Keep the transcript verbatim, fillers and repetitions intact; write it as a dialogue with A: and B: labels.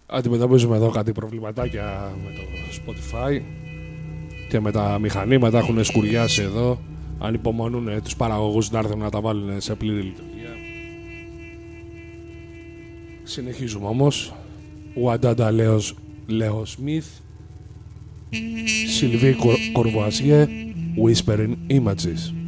A: Αντιμετωπίζουμε εδώ κάτι προβληματάκια με το Spotify και με τα μηχανήματα, έχουν σκουριάσει εδώ. Ανυπομονούν τους παραγωγούς να έρθουν να τα βάλουν σε πλήρη λειτουργία. Συνεχίζουμε όμως. Ουαντάντα Λέο Σμιθ, Σιλβί Κορβουαζιέ, Whispering Images.